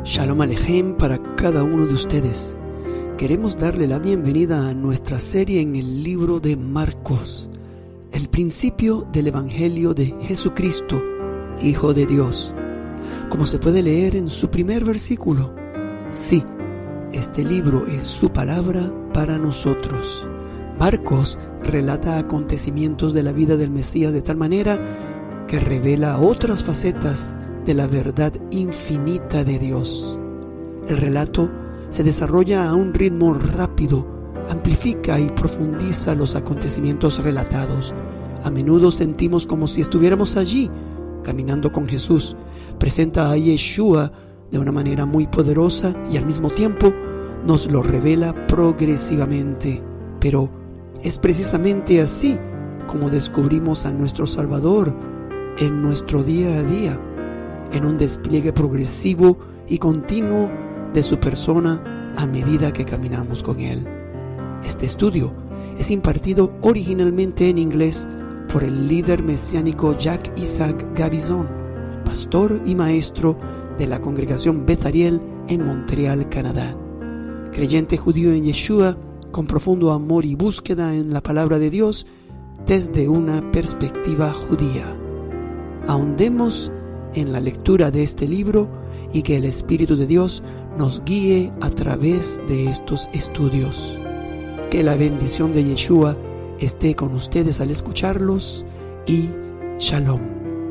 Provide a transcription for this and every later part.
Shalom Alejem para cada uno de ustedes. Queremos darle la bienvenida a nuestra serie en el libro de Marcos, el principio del Evangelio de Jesucristo, Hijo de Dios. Como se puede leer en su primer versículo, sí, este libro es su palabra para nosotros. Marcos relata acontecimientos de la vida del Mesías de tal manera que revela otras facetas de la verdad infinita de Dios. El relato se desarrolla a un ritmo rápido, amplifica y profundiza los acontecimientos relatados. A menudo sentimos como si estuviéramos allí, caminando con Jesús. Presenta a Yeshua de una manera muy poderosa y al mismo tiempo nos lo revela progresivamente. Pero es precisamente así como descubrimos a nuestro Salvador en nuestro día a día, en un despliegue progresivo y continuo de su persona a medida que caminamos con Él. Este estudio es impartido originalmente en inglés por el líder mesiánico Jacques Isaac Gabizon, pastor y maestro de la congregación Beth Ariel en Montreal, Canadá. Creyente judío en Yeshua, con profundo amor y búsqueda en la palabra de Dios desde una perspectiva judía. Ahondemos en la lectura de este libro y que el Espíritu de Dios nos guíe a través de estos estudios. Que la bendición de Yeshua esté con ustedes al escucharlos y Shalom.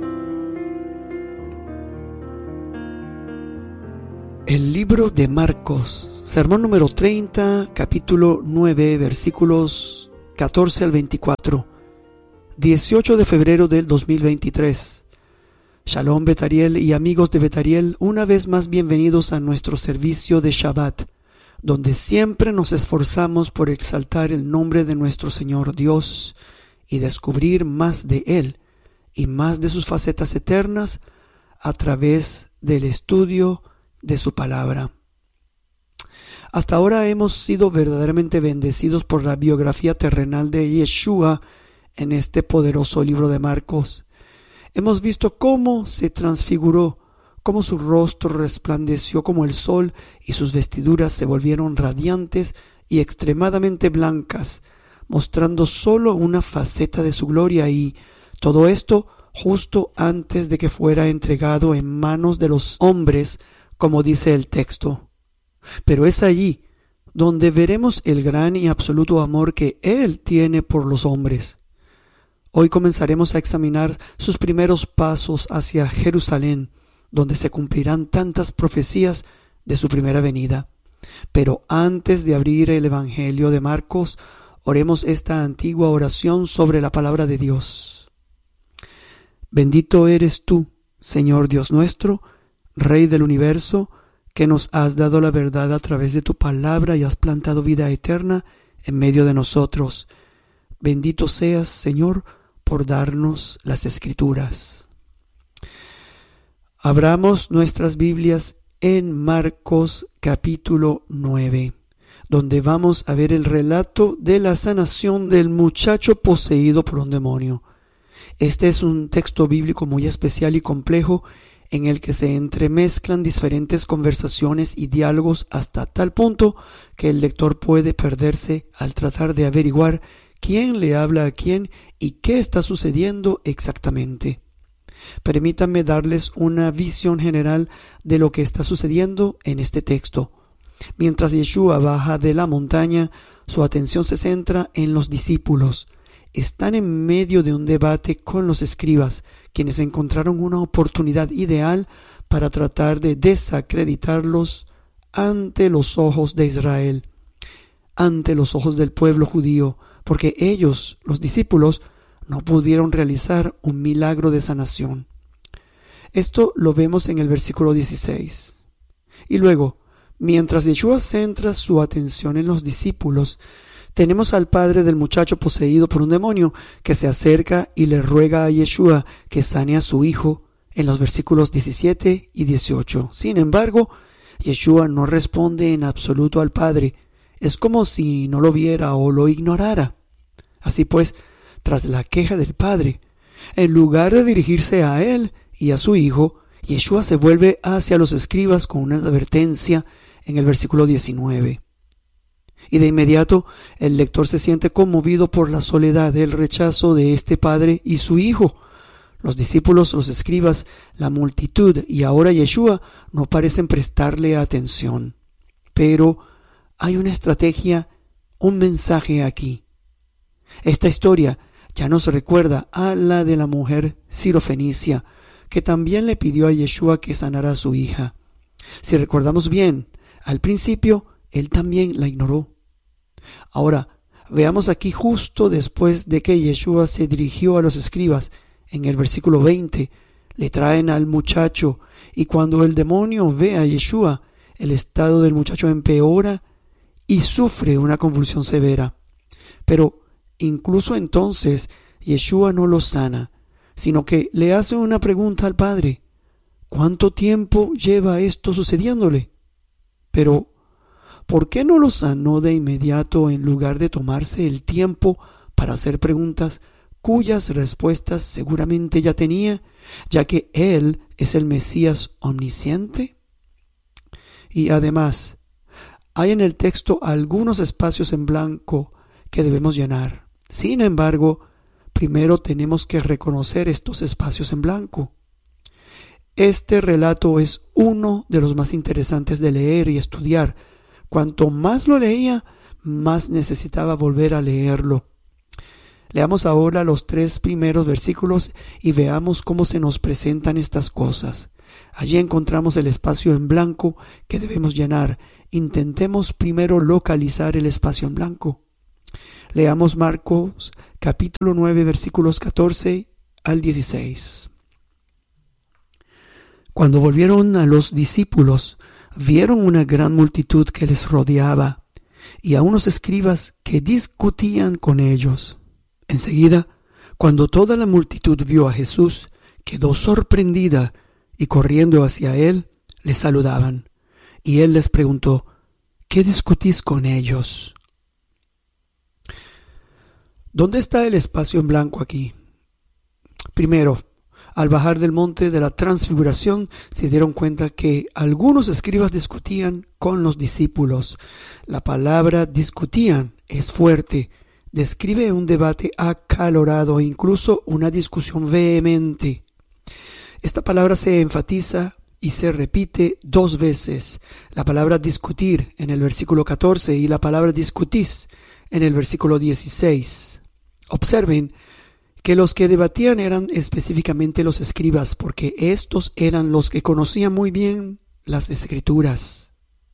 El libro de Marcos, sermón número 30, capítulo 9, versículos 14 al 24, 18 de febrero del 2023. Shalom Beth Ariel y amigos de Beth Ariel, una vez más bienvenidos a nuestro servicio de Shabbat, donde siempre nos esforzamos por exaltar el nombre de nuestro Señor Dios y descubrir más de Él y más de sus facetas eternas a través del estudio de su palabra. Hasta ahora hemos sido verdaderamente bendecidos por la biografía terrenal de Yeshua en este poderoso libro de Marcos. Hemos visto cómo se transfiguró, cómo su rostro resplandeció como el sol y sus vestiduras se volvieron radiantes y extremadamente blancas, mostrando solo una faceta de su gloria, y todo esto justo antes de que fuera entregado en manos de los hombres, como dice el texto. Pero es allí donde veremos el gran y absoluto amor que Él tiene por los hombres. Hoy comenzaremos a examinar sus primeros pasos hacia Jerusalén, donde se cumplirán tantas profecías de su primera venida. Pero antes de abrir el Evangelio de Marcos, oremos esta antigua oración sobre la palabra de Dios. Bendito eres tú, Señor Dios nuestro, Rey del universo, que nos has dado la verdad a través de tu palabra y has plantado vida eterna en medio de nosotros. Bendito seas, Señor, por darnos las Escrituras. Abramos nuestras Biblias en Marcos capítulo 9, donde vamos a ver el relato de la sanación del muchacho poseído por un demonio. Este es un texto bíblico muy especial y complejo en el que se entremezclan diferentes conversaciones y diálogos hasta tal punto que el lector puede perderse al tratar de averiguar quién le habla a quién y qué está sucediendo exactamente. Permítanme darles una visión general de lo que está sucediendo en este texto. Mientras Yeshua baja de la montaña, su atención se centra en los discípulos. Están en medio de un debate con los escribas, quienes encontraron una oportunidad ideal para tratar de desacreditarlos ante los ojos de Israel, ante los ojos del pueblo judío, porque ellos, los discípulos, no pudieron realizar un milagro de sanación. Esto lo vemos en el versículo 16. Y luego, mientras Yeshua centra su atención en los discípulos, tenemos al padre del muchacho poseído por un demonio que se acerca y le ruega a Yeshua que sane a su hijo en los versículos 17 y 18. Sin embargo, Yeshua no responde en absoluto al padre. Es como si no lo viera o lo ignorara. Así pues, tras la queja del padre, en lugar de dirigirse a él y a su hijo, Yeshua se vuelve hacia los escribas con una advertencia en el versículo 19. Y de inmediato el lector se siente conmovido por la soledad del rechazo de este padre y su hijo. Los discípulos, los escribas, la multitud y ahora Yeshua no parecen prestarle atención. Pero hay una estrategia, un mensaje aquí. Esta historia ya nos recuerda a la de la mujer sirofenicia, que también le pidió a Yeshua que sanara a su hija. Si recordamos bien, al principio él también la ignoró. Ahora, veamos aquí justo después de que Yeshua se dirigió a los escribas, en el versículo 20, le traen al muchacho, y cuando el demonio ve a Yeshua, el estado del muchacho empeora y sufre una convulsión severa. Pero incluso entonces, Yeshua no lo sana, sino que le hace una pregunta al padre: ¿cuánto tiempo lleva esto sucediéndole? Pero ¿por qué no lo sanó de inmediato en lugar de tomarse el tiempo para hacer preguntas cuyas respuestas seguramente ya tenía, ya que Él es el Mesías omnisciente? Y además, hay en el texto algunos espacios en blanco que debemos llenar. Sin embargo, primero tenemos que reconocer estos espacios en blanco. Este relato es uno de los más interesantes de leer y estudiar. Cuanto más lo leía, más necesitaba volver a leerlo. Leamos ahora los 3 primeros versículos y veamos cómo se nos presentan estas cosas. Allí encontramos el espacio en blanco que debemos llenar. Intentemos primero localizar el espacio en blanco. Leamos Marcos capítulo 9 versículos 14 al 16. Cuando volvieron a los discípulos, vieron una gran multitud que les rodeaba y a unos escribas que discutían con ellos. Enseguida, cuando toda la multitud vio a Jesús, quedó sorprendida y corriendo hacia él, le saludaban. Y él les preguntó: ¿qué discutís con ellos? ¿Dónde está el espacio en blanco aquí? Primero, al bajar del monte de la transfiguración, se dieron cuenta que algunos escribas discutían con los discípulos. La palabra discutían es fuerte. Describe un debate acalorado e incluso una discusión vehemente. Esta palabra se enfatiza y se repite 2 veces. La palabra discutir en el versículo 14 y la palabra discutís en el versículo 16. Observen que los que debatían eran específicamente los escribas, porque estos eran los que conocían muy bien las escrituras.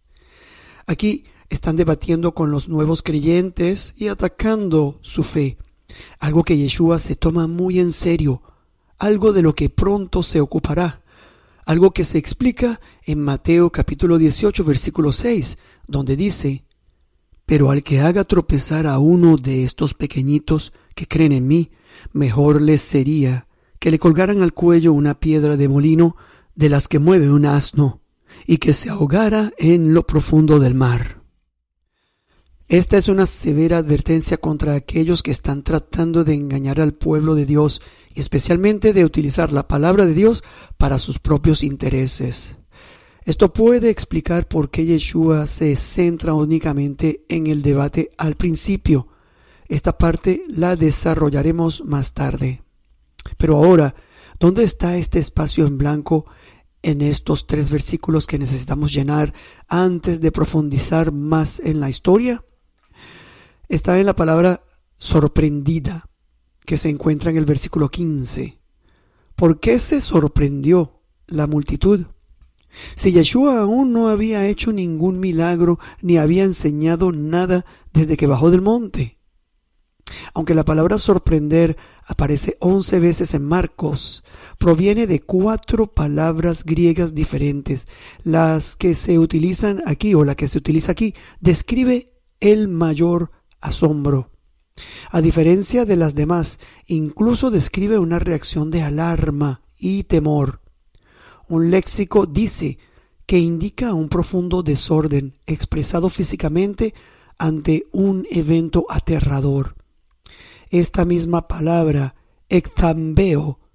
Aquí están debatiendo con los nuevos creyentes y atacando su fe, algo que Yeshua se toma muy en serio, algo de lo que pronto se ocupará, algo que se explica en Mateo capítulo 18 versículo 6, donde dice: pero al que haga tropezar a uno de estos pequeñitos que creen en mí, mejor les sería que le colgaran al cuello una piedra de molino de las que mueve un asno, y que se ahogara en lo profundo del mar. Esta es una severa advertencia contra aquellos que están tratando de engañar al pueblo de Dios y especialmente de utilizar la palabra de Dios para sus propios intereses. Esto puede explicar por qué Yeshua se centra únicamente en el debate al principio. Esta parte la desarrollaremos más tarde. Pero ahora, ¿dónde está este espacio en blanco en estos 3 versículos que necesitamos llenar antes de profundizar más en la historia? Está en la palabra sorprendida, que se encuentra en el versículo 15. ¿Por qué se sorprendió la multitud? Si Yeshua aún no había hecho ningún milagro ni había enseñado nada desde que bajó del monte. Aunque la palabra sorprender aparece 11 veces en Marcos, proviene de 4 palabras griegas diferentes. Las que se utilizan aquí o la que se utiliza aquí describe el mayor asombro. A diferencia de las demás, incluso describe una reacción de alarma y temor. Un léxico dice que indica un profundo desorden expresado físicamente ante un evento aterrador. Esta misma palabra, ekthambeo,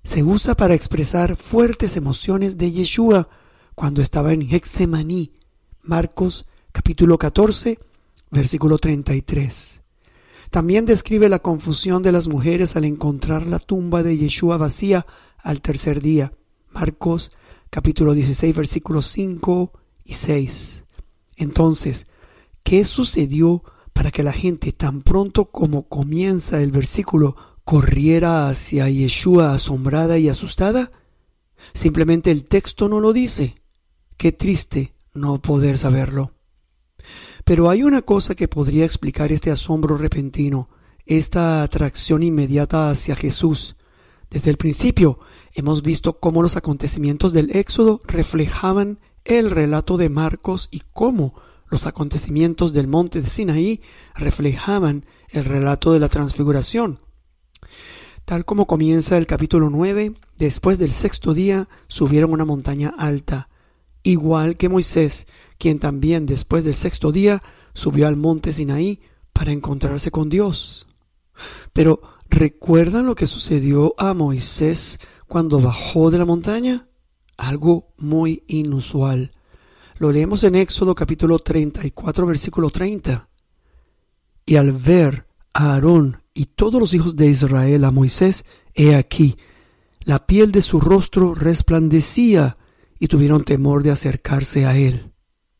se usa para expresar fuertes emociones de Yeshua cuando estaba en Getsemaní. Marcos capítulo 14, versículo 33. También describe la confusión de las mujeres al encontrar la tumba de Yeshua vacía al tercer día. Marcos capítulo 16, versículos 5 y 6. Entonces, ¿qué sucedió para que la gente, tan pronto como comienza el versículo, corriera hacia Yeshua asombrada y asustada? Simplemente el texto no lo dice. Qué triste no poder saberlo. Pero hay una cosa que podría explicar este asombro repentino, esta atracción inmediata hacia Jesús. Desde el principio hemos visto cómo los acontecimientos del Éxodo reflejaban el relato de Marcos y cómo los acontecimientos del monte de Sinaí reflejaban el relato de la transfiguración. Tal como comienza el capítulo 9, después del sexto día subieron a una montaña alta, igual que Moisés, quien también después del sexto día subió al monte Sinaí para encontrarse con Dios. Pero, ¿recuerdan lo que sucedió a Moisés cuando bajó de la montaña? Algo muy inusual. Lo leemos en Éxodo capítulo 34, versículo 30. Y al ver a Aarón y todos los hijos de Israel a Moisés, he aquí, la piel de su rostro resplandecía y tuvieron temor de acercarse a él.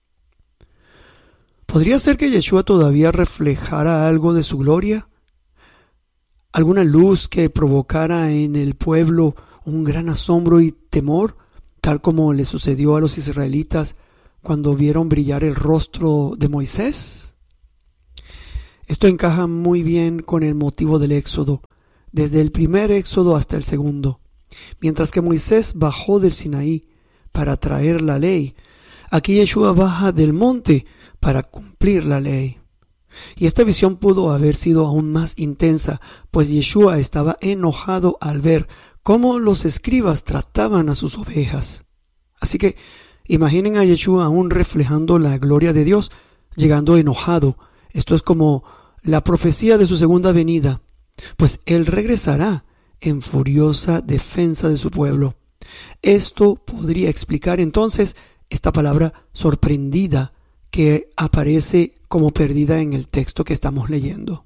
¿Podría ser que Yeshua todavía reflejara algo de su gloria? ¿Alguna luz que provocara en el pueblo un gran asombro y temor, tal como le sucedió a los israelitas cuando vieron brillar el rostro de Moisés? Esto encaja muy bien con el motivo del Éxodo, desde el primer Éxodo hasta el segundo. Mientras que Moisés bajó del Sinaí para traer la ley, aquí Yeshua baja del monte para cumplir la ley. Y esta visión pudo haber sido aún más intensa, pues Yeshua estaba enojado al ver cómo los escribas trataban a sus ovejas. Así que imaginen a Yeshua aún reflejando la gloria de Dios, llegando enojado. Esto es como la profecía de su segunda venida, pues Él regresará en furiosa defensa de su pueblo. Esto podría explicar entonces esta palabra sorprendida que aparece como perdida en el texto que estamos leyendo.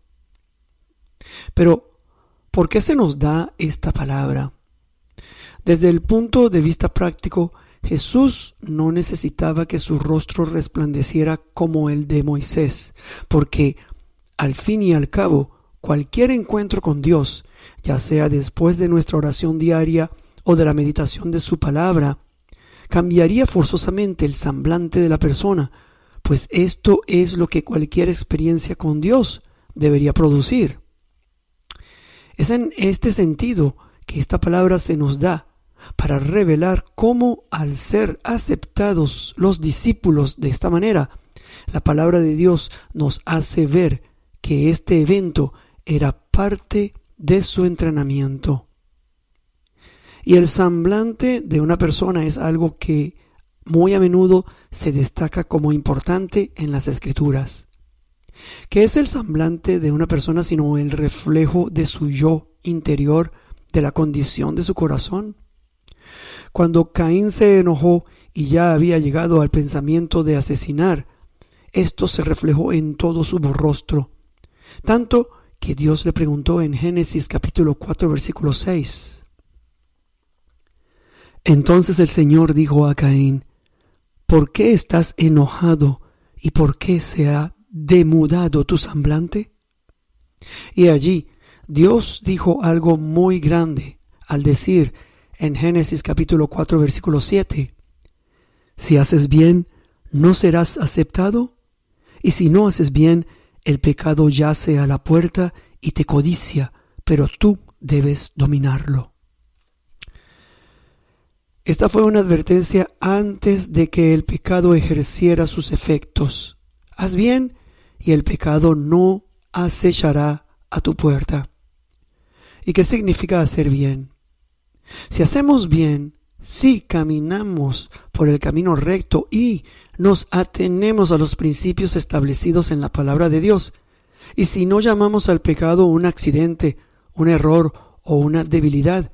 Pero, ¿por qué se nos da esta palabra? Desde el punto de vista práctico, Jesús no necesitaba que su rostro resplandeciera como el de Moisés, porque al fin y al cabo, cualquier encuentro con Dios, ya sea después de nuestra oración diaria o de la meditación de su palabra, cambiaría forzosamente el semblante de la persona, pues esto es lo que cualquier experiencia con Dios debería producir. Es en este sentido que esta palabra se nos da para revelar cómo, al ser aceptados los discípulos de esta manera, la palabra de Dios nos hace ver que este evento era parte de su entrenamiento. Y el semblante de una persona es algo que muy a menudo se destaca como importante en las Escrituras. ¿Qué es el semblante de una persona sino el reflejo de su yo interior, de la condición de su corazón? Cuando Caín se enojó y ya había llegado al pensamiento de asesinar, esto se reflejó en todo su rostro, tanto que Dios le preguntó en Génesis capítulo 4 versículo 6. Entonces el Señor dijo a Caín: ¿por qué estás enojado y por qué se ha demudado tu semblante? Y allí Dios dijo algo muy grande al decir en Génesis capítulo 4 versículo 7: si haces bien, ¿no serás aceptado? Y si no haces bien, el pecado yace a la puerta y te codicia, pero tú debes dominarlo. Esta fue una advertencia antes de que el pecado ejerciera sus efectos. Haz bien y el pecado no acechará a tu puerta. ¿Y qué significa hacer bien? Si hacemos bien, si caminamos por el camino recto y nos atenemos a los principios establecidos en la palabra de Dios, y si no llamamos al pecado un accidente, un error o una debilidad,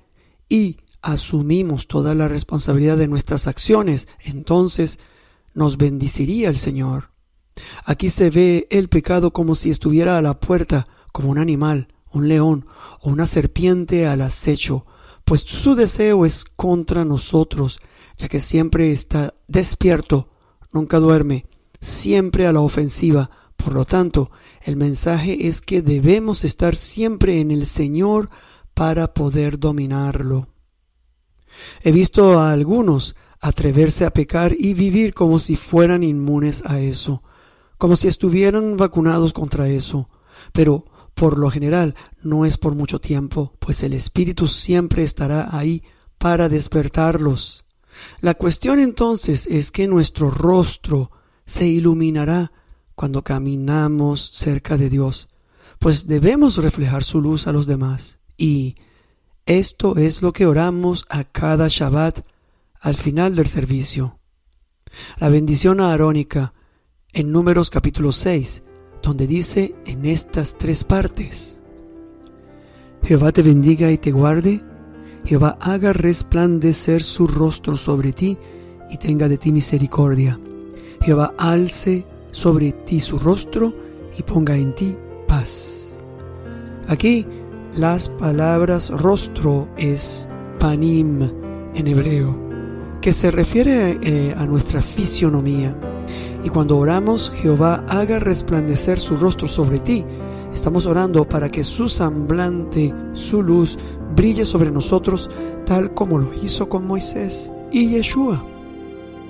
y asumimos toda la responsabilidad de nuestras acciones, entonces nos bendeciría el Señor. Aquí se ve el pecado como si estuviera a la puerta, como un animal, un león o una serpiente al acecho, pues su deseo es contra nosotros, ya que siempre está despierto, nunca duerme, siempre a la ofensiva. Por lo tanto, el mensaje es que debemos estar siempre en el Señor para poder dominarlo. He visto a algunos atreverse a pecar y vivir como si fueran inmunes a eso, como si estuvieran vacunados contra eso, pero por lo general no es por mucho tiempo, pues el Espíritu siempre estará ahí para despertarlos. La cuestión entonces es que nuestro rostro se iluminará cuando caminamos cerca de Dios, pues debemos reflejar su luz a los demás. Y esto es lo que oramos a cada Shabbat al final del servicio. La bendición arónica en Números capítulo 6, donde dice en estas 3 partes: Jehová te bendiga y te guarde, Jehová haga resplandecer su rostro sobre ti y tenga de ti misericordia, Jehová alce sobre ti su rostro y ponga en ti paz. Aquí las palabras rostro es panim en hebreo, que se refiere a nuestra fisionomía. Y cuando oramos, Jehová haga resplandecer su rostro sobre ti, estamos orando para que su semblante, su luz, brille sobre nosotros, tal como lo hizo con Moisés y Yeshua.